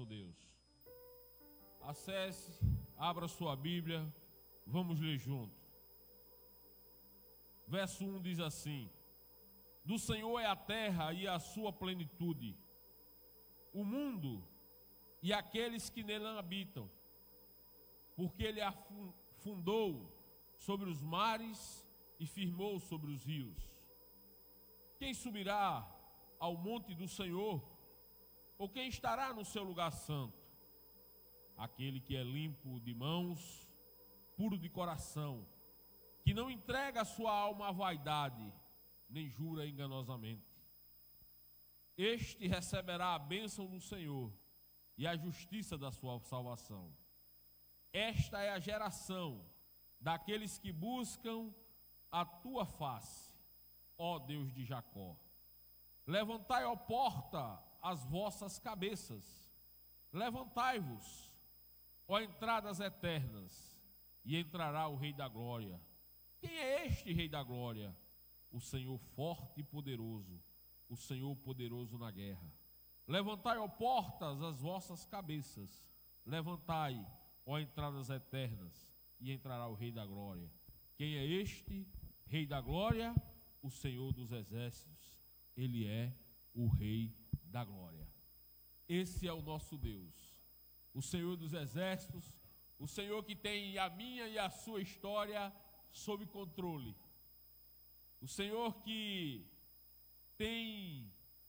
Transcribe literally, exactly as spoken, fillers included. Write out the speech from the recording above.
nosso Deus. Acesse, abra sua Bíblia, vamos ler junto. Verso um diz assim: do Senhor é a terra e a sua plenitude, o mundo e aqueles que nele habitam, porque ele afundou sobre os mares e firmou sobre os rios. Quem subirá ao monte do Senhor? Ou quem estará no seu lugar santo? Aquele que é limpo de mãos, puro de coração, que não entrega a sua alma à vaidade, nem jura enganosamente. Este receberá a bênção do Senhor e a justiça da sua salvação. Esta é a geração daqueles que buscam a tua face, ó Deus de Jacó. Levantai, ó porta, as vossas cabeças, levantai-vos, ó entradas eternas, e entrará o Rei da Glória. Quem é este Rei da Glória? O Senhor forte e poderoso, o Senhor poderoso na guerra. Levantai, ó portas, as vossas cabeças, levantai, ó entradas eternas, e entrará o Rei da Glória. Quem é este Rei da Glória? O Senhor dos Exércitos, Ele é o Rei da Glória. Esse é o nosso Deus, o Senhor dos Exércitos, o Senhor que tem a minha e a sua história sob controle, o Senhor que tem